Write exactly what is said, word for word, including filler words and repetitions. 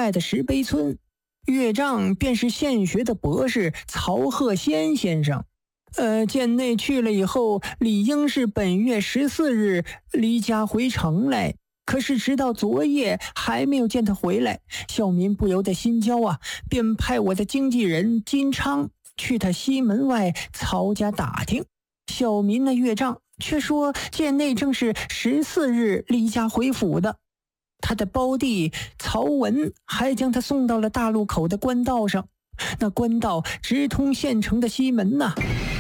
外的石碑村，岳丈便是县学的博士曹鹤仙先生。呃，贱内去了以后，理应是本月十四日离家回城来，可是直到昨夜还没有见他回来，小民不由得心焦啊，便派我的经纪人金昌去他西门外曹家打听。小民的岳丈却说贱内正是十四日离家回府的，他的胞弟曹文还将他送到了大路口的官道上，那官道直通县城的西门呐、啊。